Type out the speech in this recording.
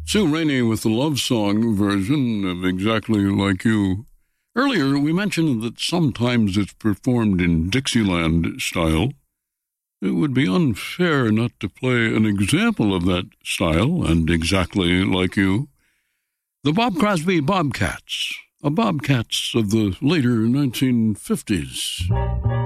Sue Rainey with the love song version of Exactly Like You. Earlier, we mentioned that sometimes it's performed in Dixieland style. It would be unfair not to play an example of that style and Exactly Like You. The Bob Crosby Bobcats, a Bobcats of the later 1950s.